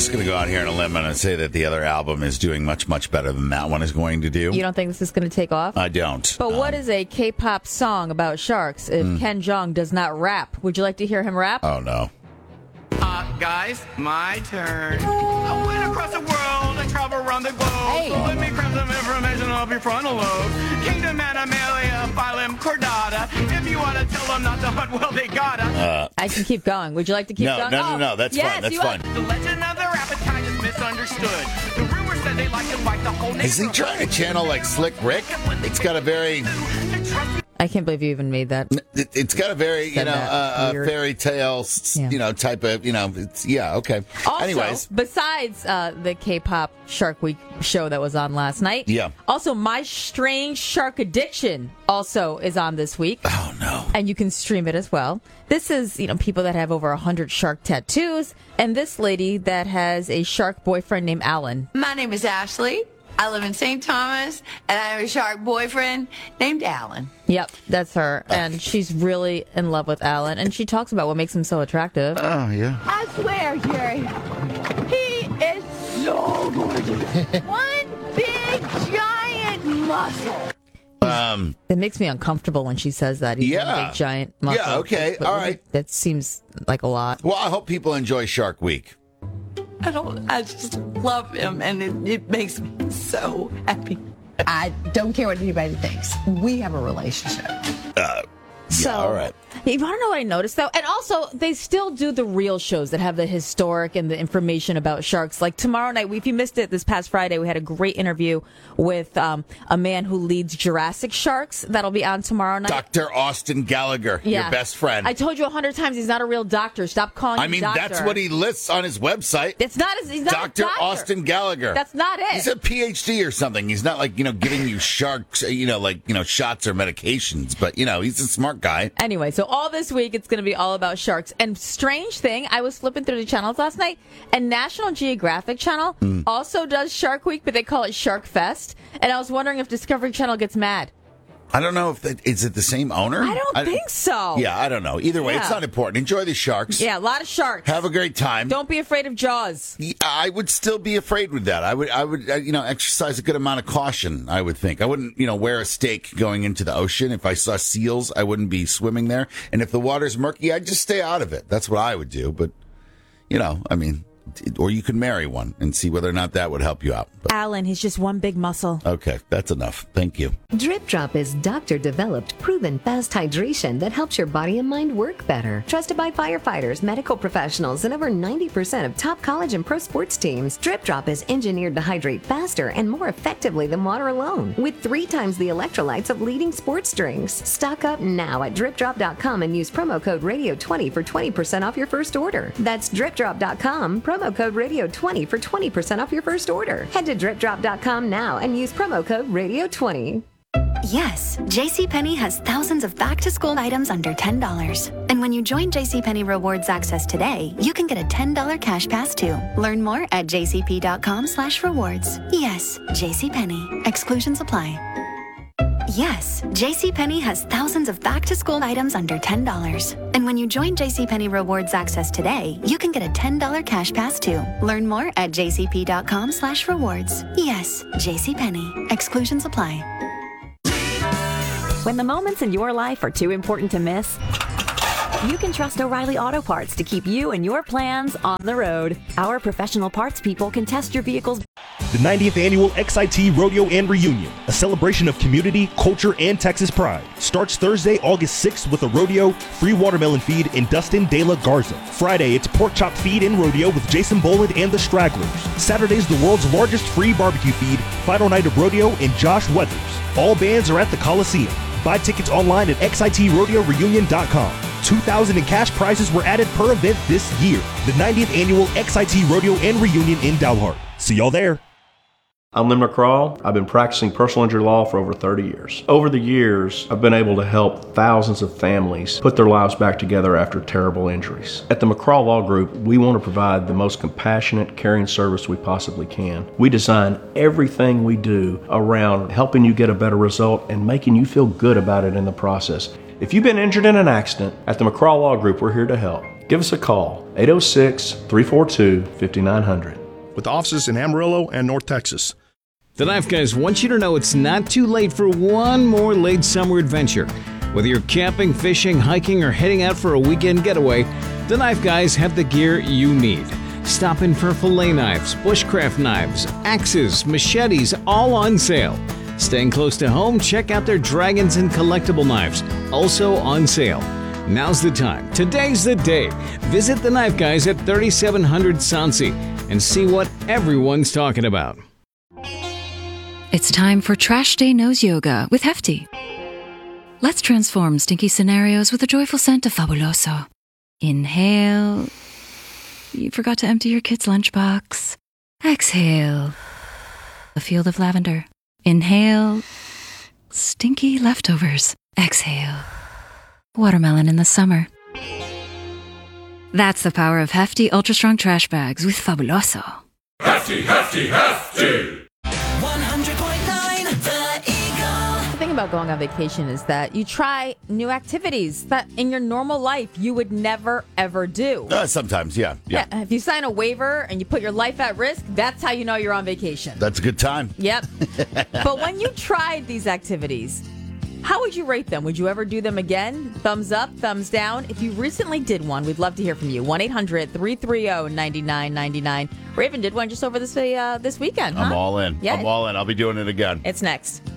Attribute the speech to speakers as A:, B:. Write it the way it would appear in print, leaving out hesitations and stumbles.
A: just going to go out here on a limb and say that the other album is doing much, much better than that one is going to do.
B: You don't think this is going to take off?
A: I don't.
B: But what is a K-pop song about sharks if Ken Jeong does not rap? Would you like to hear him rap?
A: Oh, no.
C: Guys, my turn. I went across the world and travel around the globe. So let me grab some information off your frontal lobe. Kingdom Animalia, phylum Chordata. If you want to tell them not to hunt, well, they gotta.
B: I can keep going. Would you like to keep going?
A: No. That's fine. That's fine.
C: The legend of their appetite is misunderstood. The rumor said they like to fight the whole neighborhood.
A: Is he trying to channel like Slick Rick? It's got a very...
B: I can't believe you even made that.
A: It's got a very, fairy tale, type of, okay.
B: Also,
A: anyways.
B: Besides the K-pop Shark Week show that was on last night, also My Strange Shark Addiction also is on this week.
A: Oh, no.
B: And you can stream it as well. This is, people that have over 100 shark tattoos, and this lady that has a shark boyfriend named Alan.
D: My name is Ashley. I live in St. Thomas, and I have a shark boyfriend named Alan.
B: Yep, that's her. And she's really in love with Alan, and she talks about what makes him so attractive.
A: Oh, yeah.
D: I swear, Jerry, he is so gorgeous. One big, giant muscle.
B: It makes me uncomfortable when she says that. He's a big, giant muscle.
A: Yeah, okay, all right.
B: That seems like a lot.
A: Well, I hope people enjoy Shark Week.
D: I just love him, and it makes me so happy. I don't care what anybody thinks. We have a relationship.
A: All right.
B: You want to know what I noticed, though? And also, they still do the real shows that have the historic and the information about sharks. Like tomorrow night, if you missed it this past Friday, we had a great interview with a man who leads Jurassic Sharks. That'll be on tomorrow night.
A: Dr. Austin Gallagher, your best friend.
B: I told you 100 times he's not a real doctor. Stop calling him doctor.
A: That's what he lists on his website.
B: It's not. He's not
A: Dr.
B: a doctor.
A: Austin Gallagher.
B: That's not it.
A: He's a PhD or something. He's not like, giving you sharks, shots or medications. But, he's a smart guy.
B: Anyway, so all this week, it's going to be all about sharks. And strange thing, I was flipping through the channels last night, and National Geographic Channel also does Shark Week, but they call it Shark Fest. And I was wondering if Discovery Channel gets mad.
A: I don't know is it the same owner?
B: I don't think so.
A: Yeah, I don't know. Either way, it's not important. Enjoy the sharks.
B: Yeah, a lot of sharks.
A: Have a great time.
B: Don't be afraid of Jaws.
A: I would still be afraid with that. I would exercise a good amount of caution, I would think. I wouldn't, wear a stake going into the ocean. If I saw seals, I wouldn't be swimming there. And if the water's murky, I'd just stay out of it. That's what I would do. But, or you could marry one and see whether or not that would help you out. But,
B: Alan, he's just one big muscle.
A: Okay, that's enough. Thank you.
E: Drip Drop is doctor-developed, proven fast hydration that helps your body and mind work better. Trusted by firefighters, medical professionals, and over 90% of top college and pro sports teams, Drip Drop is engineered to hydrate faster and more effectively than water alone, with 3 times the electrolytes of leading sports drinks. Stock up now at DripDrop.com and use promo code Radio20 for 20% off your first order. That's DripDrop.com, promo code Radio20 for 20% off your first order. Head to DripDrop.com now and use promo code Radio20.
F: Yes, JCPenney has thousands of back-to-school items under $10. And when you join JCPenney Rewards Access today, you can get a $10 cash pass too. Learn more at jcp.com/rewards. Yes, JCPenney. Exclusions apply. Yes, JCPenney has thousands of back-to-school items under $10. And when you join JCPenney Rewards Access today, you can get a $10 cash pass too. Learn more at jcp.com/rewards. Yes, JCPenney. Exclusions apply.
G: When the moments in your life are too important to miss, you can trust O'Reilly Auto Parts to keep you and your plans on the road. Our professional parts people can test your vehicle's.
H: The 90th Annual XIT Rodeo and Reunion, a celebration of community, culture, and Texas pride, starts Thursday, August 6th with a rodeo, free watermelon feed, and Dustin De La Garza. Friday, it's pork chop feed and rodeo with Jason Boland and the Stragglers. Saturday's the world's largest free barbecue feed, final night of rodeo, and Josh Weathers. All bands are at the Coliseum. Buy tickets online at XITRodeoReunion.com. $2,000 in cash prizes were added per event this year. The 90th Annual XIT Rodeo and Reunion in Dalhart. See y'all there.
I: I'm Lynn McCraw. I've been practicing personal injury law for over 30 years. Over the years, I've been able to help thousands of families put their lives back together after terrible injuries. At the McCraw Law Group, we want to provide the most compassionate, caring service we possibly can. We design everything we do around helping you get a better result and making you feel good about it in the process. If you've been injured in an accident, at the McCraw Law Group, we're here to help. Give us a call, 806-342-5900.
H: With offices in Amarillo and North Texas.
J: The Knife Guys want you to know it's not too late for one more late summer adventure. Whether you're camping, fishing, hiking, or heading out for a weekend getaway, the Knife Guys have the gear you need. Stop in for fillet knives, bushcraft knives, axes, machetes, all on sale. Staying close to home, check out their dragons and collectible knives, also on sale. Now's the time. Today's the day. Visit the Knife Guys at 3700 Sansi and see what everyone's talking about.
K: It's time for Trash Day Nose Yoga with Hefty. Let's transform stinky scenarios with a joyful scent of Fabuloso. Inhale. You forgot to empty your kid's lunchbox. Exhale. A field of lavender. Inhale. Stinky leftovers. Exhale. Watermelon in the summer. That's the power of Hefty Ultra Strong Trash Bags with Fabuloso.
L: Hefty, Hefty, Hefty!
B: 100.9 The Eagle. The thing about going on vacation is that you try new activities that in your normal life you would never, ever do.
A: Sometimes, yeah.
B: If you sign a waiver and you put your life at risk, that's how you know you're on vacation.
A: That's a good time.
B: Yep. But when you tried these activities, how would you rate them? Would you ever do them again? Thumbs up, thumbs down? If you recently did one, we'd love to hear from you. 1-800-330-9999. Raven did one just over this weekend.
A: I'm all in.
B: Yeah.
A: I'm all in. I'll be doing it again.
B: It's next.